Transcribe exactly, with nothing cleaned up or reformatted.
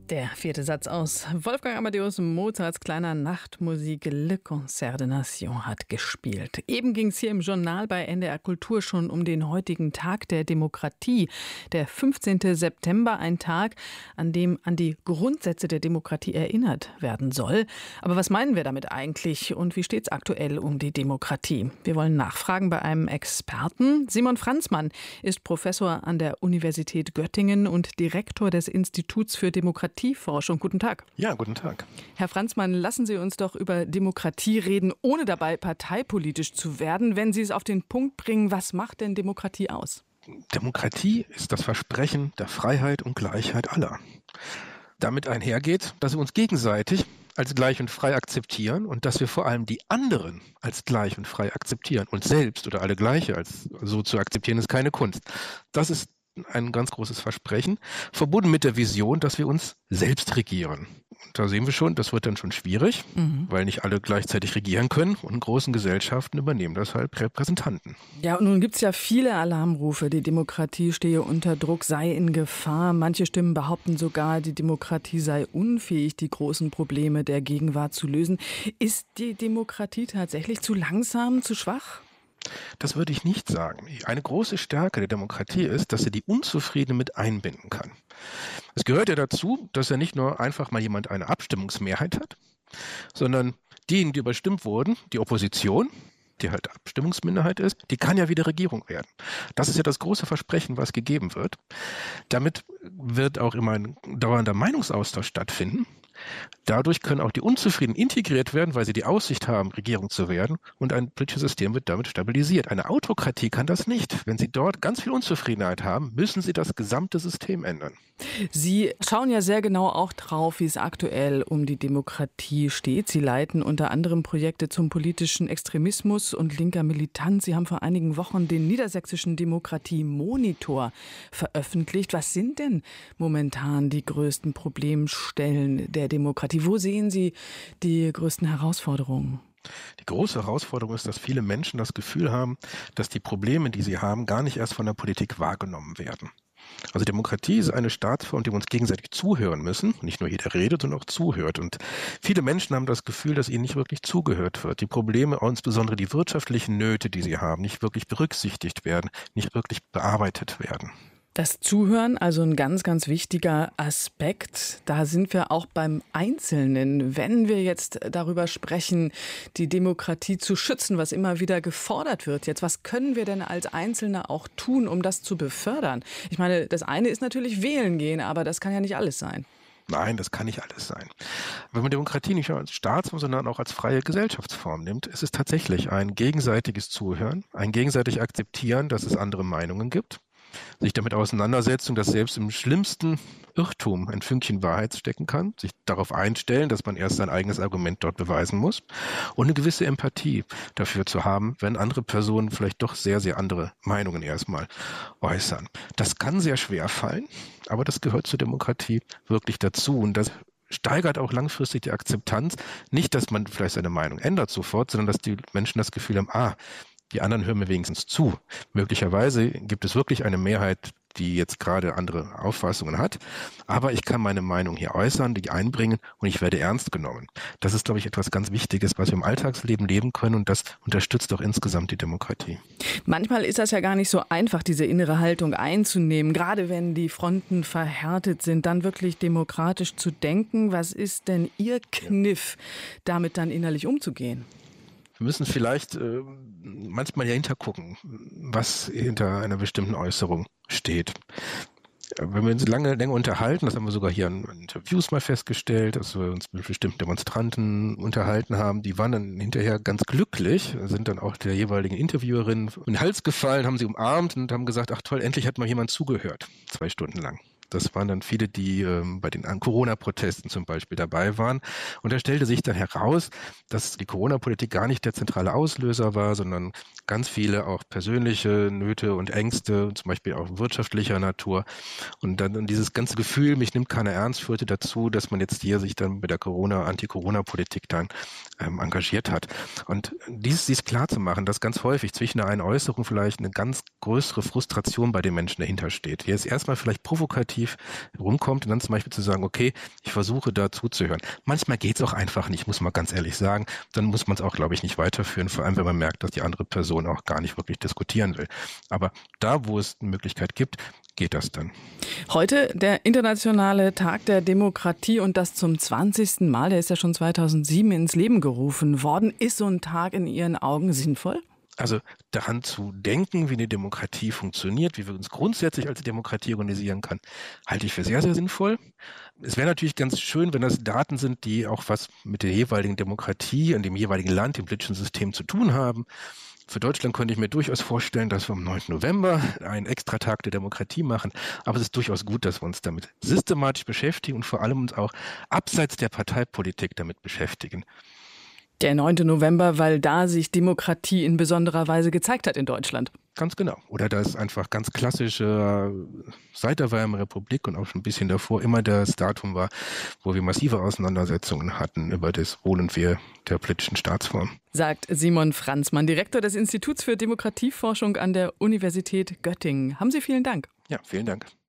Der vierte Satz aus Wolfgang Amadeus Mozarts kleiner Nachtmusik Le Concert de Nation hat gespielt. Eben ging es hier im Journal bei N D R Kultur schon um den heutigen Tag der Demokratie. Der fünfzehnten September, ein Tag, an dem an die Grundsätze der Demokratie erinnert werden soll. Aber was meinen wir damit eigentlich und wie steht es aktuell um die Demokratie? Wir wollen nachfragen bei einem Experten. Simon Franzmann ist Professor an der Universität Göttingen und Direktor des Instituts für Demokratie. Forschung. Guten Tag. Ja, guten Tag. Herr Franzmann, lassen Sie uns doch über Demokratie reden, ohne dabei parteipolitisch zu werden. Wenn Sie es auf den Punkt bringen, was macht denn Demokratie aus? Demokratie ist das Versprechen der Freiheit und Gleichheit aller. Damit einhergeht, dass wir uns gegenseitig als gleich und frei akzeptieren und dass wir vor allem die anderen als gleich und frei akzeptieren. Uns selbst oder alle Gleiche als so zu akzeptieren, ist keine Kunst. Das ist ein ganz großes Versprechen, verbunden mit der Vision, dass wir uns selbst regieren. Und da sehen wir schon, das wird dann schon schwierig, mhm. weil nicht alle gleichzeitig regieren können und in großen Gesellschaften übernehmen deshalb Repräsentanten. Ja, und nun gibt es ja viele Alarmrufe, die Demokratie stehe unter Druck, sei in Gefahr. Manche Stimmen behaupten sogar, die Demokratie sei unfähig, die großen Probleme der Gegenwart zu lösen. Ist die Demokratie tatsächlich zu langsam, zu schwach? Das würde ich nicht sagen. Eine große Stärke der Demokratie ist, dass sie die Unzufriedenen mit einbinden kann. Es gehört ja dazu, dass ja nicht nur einfach mal jemand eine Abstimmungsmehrheit hat, sondern diejenigen, die überstimmt wurden, die Opposition, die halt Abstimmungsminderheit ist, die kann ja wieder Regierung werden. Das ist ja das große Versprechen, was gegeben wird. Damit wird auch immer ein dauernder Meinungsaustausch stattfinden. Dadurch können auch die Unzufriedenen integriert werden, weil sie die Aussicht haben, Regierung zu werden, und ein politisches System wird damit stabilisiert. Eine Autokratie kann das nicht. Wenn Sie dort ganz viel Unzufriedenheit haben, müssen Sie das gesamte System ändern. Sie schauen ja sehr genau auch drauf, wie es aktuell um die Demokratie steht. Sie leiten unter anderem Projekte zum politischen Extremismus und linker Militanz. Sie haben vor einigen Wochen den niedersächsischen Demokratie-Monitor veröffentlicht. Was sind denn momentan die größten Problemstellen der Demokratie? Wo sehen Sie die größten Herausforderungen? Die große Herausforderung ist, dass viele Menschen das Gefühl haben, dass die Probleme, die sie haben, gar nicht erst von der Politik wahrgenommen werden. Also Demokratie ist eine Staatsform, die wir uns gegenseitig zuhören müssen. Nicht nur jeder redet, sondern auch zuhört. Und viele Menschen haben das Gefühl, dass ihnen nicht wirklich zugehört wird. Die Probleme, insbesondere die wirtschaftlichen Nöte, die sie haben, nicht wirklich berücksichtigt werden, nicht wirklich bearbeitet werden. Das Zuhören, also ein ganz, ganz wichtiger Aspekt. Da sind wir auch beim Einzelnen. Wenn wir jetzt darüber sprechen, die Demokratie zu schützen, was immer wieder gefordert wird jetzt, was können wir denn als Einzelne auch tun, um das zu befördern? Ich meine, das eine ist natürlich wählen gehen, aber das kann ja nicht alles sein. Nein, das kann nicht alles sein. Wenn man Demokratie nicht nur als Staatsform, sondern auch als freie Gesellschaftsform nimmt, ist es tatsächlich ein gegenseitiges Zuhören, ein gegenseitig Akzeptieren, dass es andere Meinungen gibt, sich damit auseinandersetzen, dass selbst im schlimmsten Irrtum ein Fünkchen Wahrheit stecken kann, sich darauf einstellen, dass man erst sein eigenes Argument dort beweisen muss und eine gewisse Empathie dafür zu haben, wenn andere Personen vielleicht doch sehr, sehr andere Meinungen erstmal äußern. Das kann sehr schwer fallen, aber das gehört zur Demokratie wirklich dazu und das steigert auch langfristig die Akzeptanz. Nicht, dass man vielleicht seine Meinung ändert sofort, sondern dass die Menschen das Gefühl haben, ah, die anderen hören mir wenigstens zu. Möglicherweise gibt es wirklich eine Mehrheit, die jetzt gerade andere Auffassungen hat. Aber ich kann meine Meinung hier äußern, die einbringen und ich werde ernst genommen. Das ist, glaube ich, etwas ganz Wichtiges, was wir im Alltagsleben leben können und das unterstützt auch insgesamt die Demokratie. Manchmal ist das ja gar nicht so einfach, diese innere Haltung einzunehmen. Gerade wenn die Fronten verhärtet sind, dann wirklich demokratisch zu denken. Was ist denn Ihr Kniff, damit dann innerlich umzugehen? Wir müssen vielleicht äh, manchmal ja hintergucken, was hinter einer bestimmten Äußerung steht. Wenn wir uns lange, länger unterhalten, das haben wir sogar hier in Interviews mal festgestellt, dass wir uns mit bestimmten Demonstranten unterhalten haben, die waren dann hinterher ganz glücklich, sind dann auch der jeweiligen Interviewerin in den Hals gefallen, haben sie umarmt und haben gesagt, ach toll, endlich hat mal jemand zugehört, zwei Stunden lang. Das waren dann viele, die ähm, bei den Corona-Protesten zum Beispiel dabei waren. Und da stellte sich dann heraus, dass die Corona-Politik gar nicht der zentrale Auslöser war, sondern ganz viele auch persönliche Nöte und Ängste, zum Beispiel auch wirtschaftlicher Natur. Und dann dieses ganze Gefühl, mich nimmt keiner ernst, führte dazu, dass man jetzt hier sich dann mit der Corona, Anti-Corona-Politik dann ähm, engagiert hat. Und dies, dies klar zu machen, dass ganz häufig zwischen einer Äußerung vielleicht eine ganz größere Frustration bei den Menschen dahinter steht. Die jetzt erstmal vielleicht provokativ kreativ rumkommt und dann zum Beispiel zu sagen, okay, ich versuche da zuzuhören. Manchmal geht es auch einfach nicht, muss man ganz ehrlich sagen. Dann muss man es auch, glaube ich, nicht weiterführen, vor allem wenn man merkt, dass die andere Person auch gar nicht wirklich diskutieren will. Aber da, wo es eine Möglichkeit gibt, geht das dann. Heute der internationale Tag der Demokratie und das zum zwanzigsten Mal. Der ist ja schon zweitausendsieben ins Leben gerufen worden. Ist so ein Tag in Ihren Augen sinnvoll? Also daran zu denken, wie eine Demokratie funktioniert, wie wir uns grundsätzlich als Demokratie organisieren kann, halte ich für sehr, sehr sinnvoll. Es wäre natürlich ganz schön, wenn das Daten sind, die auch was mit der jeweiligen Demokratie in dem jeweiligen Land, dem politischen System zu tun haben. Für Deutschland könnte ich mir durchaus vorstellen, dass wir am neunten November einen Extratag der Demokratie machen. Aber es ist durchaus gut, dass wir uns damit systematisch beschäftigen und vor allem uns auch abseits der Parteipolitik damit beschäftigen. Der neunte November, weil da sich Demokratie in besonderer Weise gezeigt hat in Deutschland. Ganz genau. Oder da ist einfach ganz klassische, seit der Weimarer Republik und auch schon ein bisschen davor, immer das Datum war, wo wir massive Auseinandersetzungen hatten über das Wohl und Wehe der politischen Staatsform. Sagt Simon Franzmann, Direktor des Instituts für Demokratieforschung an der Universität Göttingen. Haben Sie vielen Dank. Ja, vielen Dank.